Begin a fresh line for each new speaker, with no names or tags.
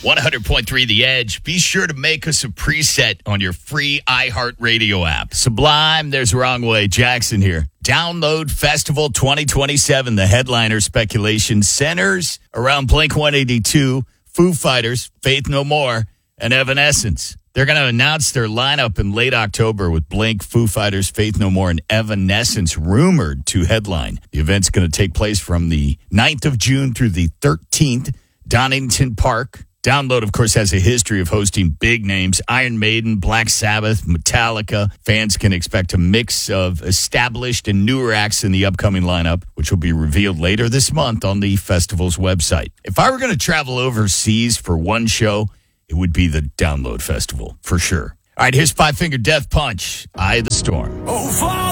100.3 The Edge. Be sure to make us a preset on your free iHeartRadio app. Sublime, there's Wrong Way. Jackson here. Download Festival 2027. The headliner speculation centers around Blink-182, Foo Fighters, Faith No More, and Evanescence. They're going to announce their lineup in late October with Blink, Foo Fighters, Faith No More, and Evanescence rumored to headline. The event's going to take place from the 9th of June through the 13th, Donington Park. Download, of course, has a history of hosting big names, Iron Maiden, Black Sabbath, Metallica. Fans can expect a mix of established and newer acts in the upcoming lineup, which will be revealed later this month on the festival's website. If I were going to travel overseas for one show, it would be the Download Festival, for sure. All right, here's Five Finger Death Punch, Eye of the Storm.
Oh, Father!